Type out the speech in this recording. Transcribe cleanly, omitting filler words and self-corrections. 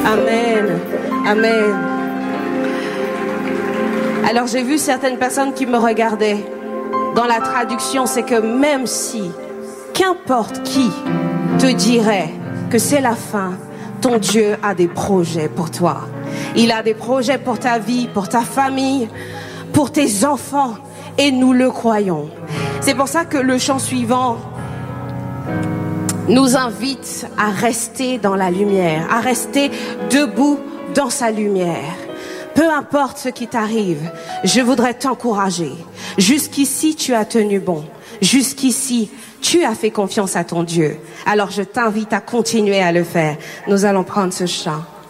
Amen. Amen. Alors j'ai vu certaines personnes qui me regardaient. Dans la traduction, c'est que même si, qu'importe qui te dirait que c'est la fin, ton Dieu a des projets pour toi. Il a des projets pour ta vie, pour ta famille, pour tes enfants. Et nous le croyons. C'est pour ça que le chant suivant nous invite à rester dans la lumière, à rester debout dans sa lumière. Peu importe ce qui t'arrive, je voudrais t'encourager. Jusqu'ici, tu as tenu bon. Jusqu'ici, tu as fait confiance à ton Dieu. Alors je t'invite à continuer à le faire. Nous allons prendre ce chant.